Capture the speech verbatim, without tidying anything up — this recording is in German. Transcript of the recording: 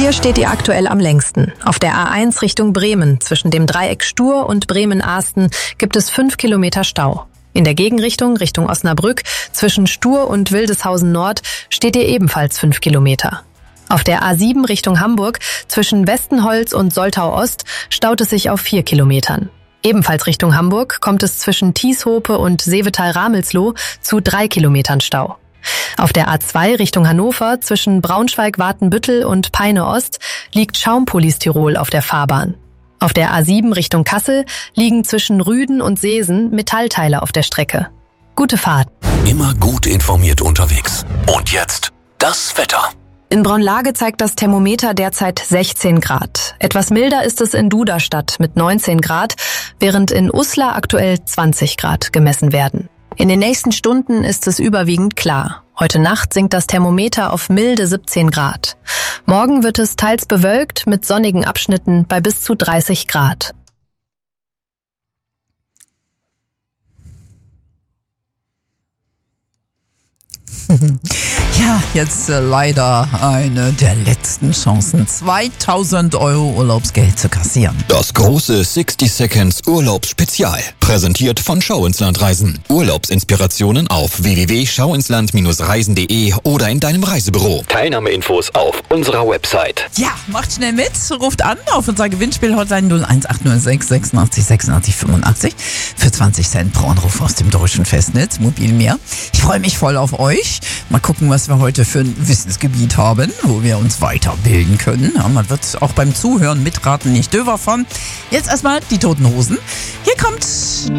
Hier steht ihr aktuell am längsten. Auf der A eins Richtung Bremen, zwischen dem Dreieck Stur und Bremen-Ahsten, gibt es fünf Kilometer Stau. In der Gegenrichtung, Richtung Osnabrück, zwischen Stur und Wildeshausen Nord, steht ihr ebenfalls fünf Kilometer. Auf der A sieben Richtung Hamburg, zwischen Westenholz und Soltau Ost, staut es sich auf vier Kilometern. Ebenfalls Richtung Hamburg kommt es zwischen Tieshope und Seevetal-Ramelsloh zu drei Kilometern Stau. Auf der A zwei Richtung Hannover, zwischen Braunschweig-Watenbüttel und Peine Ost, liegt Schaumpolistyrol auf der Fahrbahn. Auf der A sieben Richtung Kassel liegen zwischen Rüden und Seesen Metallteile auf der Strecke. Gute Fahrt. Immer gut informiert unterwegs. Und jetzt das Wetter. In Braunlage zeigt das Thermometer derzeit sechzehn Grad. Etwas milder ist es in Duderstadt mit neunzehn Grad, während in Uslar aktuell zwanzig Grad gemessen werden. In den nächsten Stunden ist es überwiegend klar. Heute Nacht sinkt das Thermometer auf milde siebzehn Grad. Morgen wird es teils bewölkt mit sonnigen Abschnitten bei bis zu dreißig Grad. Ja, jetzt äh, leider eine der letzten Chancen, zweitausend Euro Urlaubsgeld zu kassieren. Das große sixty Seconds Urlaubsspezial. Präsentiert von Schau ins Land Reisen. Urlaubsinspirationen auf w w w punkt schau ins land Bindestrich reisen punkt de oder in deinem Reisebüro. Teilnahmeinfos auf unserer Website. Ja, macht schnell mit, ruft an auf unser Gewinnspiel-Hotline null eins acht null sechs sechsundachtzig sechsundachtzig fünfundachtzig für zwanzig Cent pro Anruf aus dem deutschen Festnetz, mobil mehr. Ich freue mich voll auf euch. Mal gucken, was wir heute für ein Wissensgebiet haben, wo wir uns weiterbilden können. Ja, man wird auch beim Zuhören mitraten nicht döver von. Jetzt erstmal die Toten Hosen. Hier kommt